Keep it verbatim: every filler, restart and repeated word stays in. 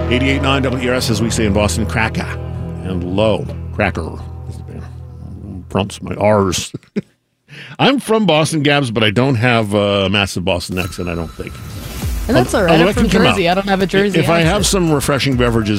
eighty-eight point nine W R S, as we say in Boston, cracker and low. Cracker. Prompts my R's. I'm from Boston, Gabs, but I don't have a massive Boston accent, I don't think. And that's all right. Although I'm from can come Jersey. out. I don't have a Jersey If I accent. have some refreshing beverages